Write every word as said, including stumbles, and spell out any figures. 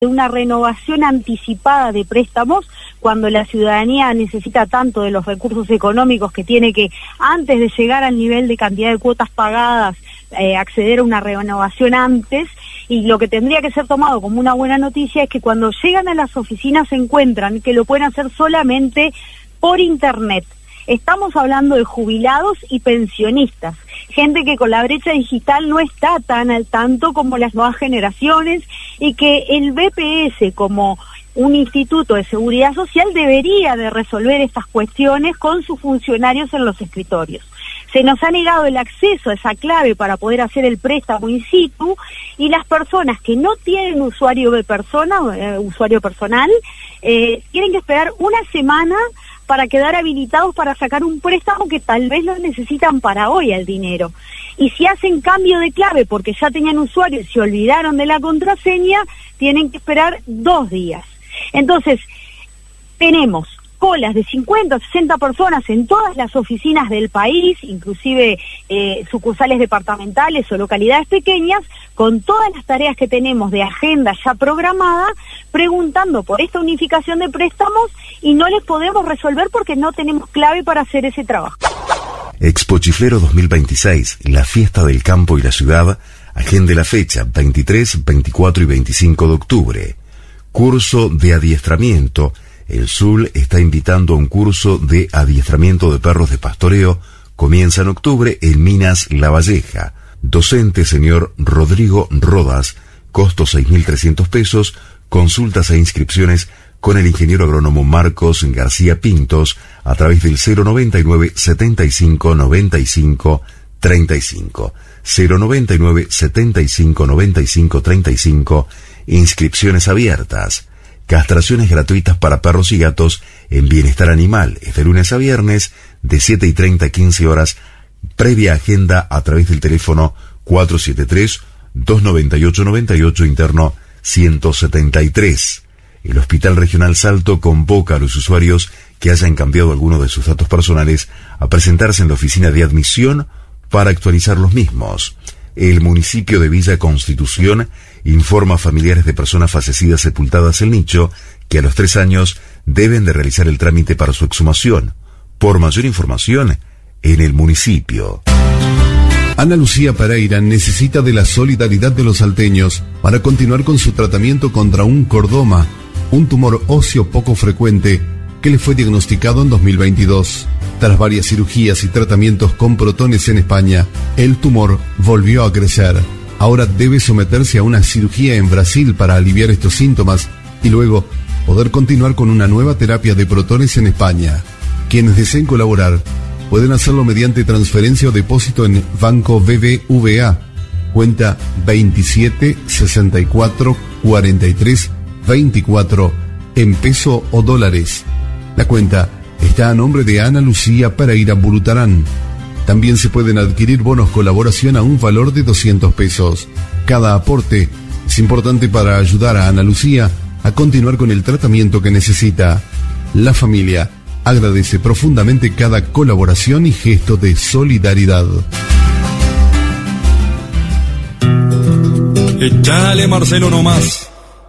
una renovación anticipada de préstamos cuando la ciudadanía necesita tanto de los recursos económicos que tiene que, antes de llegar al nivel de cantidad de cuotas pagadas, eh, acceder a una renovación antes. Y lo que tendría que ser tomado como una buena noticia es que cuando llegan a las oficinas se encuentran que lo pueden hacer solamente por internet. Estamos hablando de jubilados y pensionistas, gente que con la brecha digital no está tan al tanto como las nuevas generaciones, y que el B P S, como un instituto de seguridad social, debería de resolver estas cuestiones con sus funcionarios en los escritorios. Se nos ha negado el acceso a esa clave para poder hacer el préstamo in situ, y las personas que no tienen usuario de persona, eh, usuario personal, eh, tienen que esperar una semana para quedar habilitados para sacar un préstamo que tal vez lo necesitan para hoy el dinero. Y si hacen cambio de clave porque ya tenían usuario y se olvidaron de la contraseña, tienen que esperar dos días. Entonces, tenemos colas de cincuenta, sesenta personas en todas las oficinas del país, inclusive eh, sucursales departamentales o localidades pequeñas, con todas las tareas que tenemos de agenda ya programada, preguntando por esta unificación de préstamos, y no les podemos resolver porque no tenemos clave para hacer ese trabajo. Expo Chiflero dos mil veintiséis, la fiesta del campo y la ciudad, agende la fecha veintitrés, veinticuatro y veinticinco de octubre. Curso de adiestramiento. El S U L está invitando a un curso de adiestramiento de perros de pastoreo. Comienza en octubre en Minas La Valleja. Docente señor Rodrigo Rodas. Costo seis mil trescientos pesos. Consultas e inscripciones con el ingeniero agrónomo Marcos García Pintos a través del cero noventa y nueve, setenta y cinco, noventa y cinco, treinta y cinco. cero noventa y nueve, setenta y cinco, noventa y cinco, treinta y cinco. Inscripciones abiertas. Castraciones gratuitas para perros y gatos en Bienestar Animal, es de lunes a viernes, de siete y treinta a quince horas, previa agenda a través del teléfono cuatro siete tres, dos nueve ocho, nueve ocho, interno ciento setenta y tres. El Hospital Regional Salto convoca a los usuarios que hayan cambiado alguno de sus datos personales a presentarse en la oficina de admisión para actualizar los mismos. El municipio de Villa Constitución informa a familiares de personas fallecidas sepultadas en nicho que a los tres años deben de realizar el trámite para su exhumación. Por mayor información, en el municipio. Ana Lucía Pereira necesita de la solidaridad de los salteños para continuar con su tratamiento contra un cordoma, un tumor óseo poco frecuente que le fue diagnosticado en dos mil veintidós. Tras varias cirugías y tratamientos con protones en España, el tumor volvió a crecer. Ahora debe someterse a una cirugía en Brasil para aliviar estos síntomas y luego poder continuar con una nueva terapia de protones en España. Quienes deseen colaborar pueden hacerlo mediante transferencia o depósito en Banco B B V A, cuenta veintisiete, sesenta y cuatro, cuarenta y tres, veinticuatro, en peso o dólares. La cuenta está a nombre de Ana Lucía Pereira Burutarán. También se pueden adquirir bonos colaboración a un valor de doscientos pesos. Cada aporte es importante para ayudar a Ana Lucía a continuar con el tratamiento que necesita. La familia agradece profundamente cada colaboración y gesto de solidaridad. Échale, Marcelo, nomás.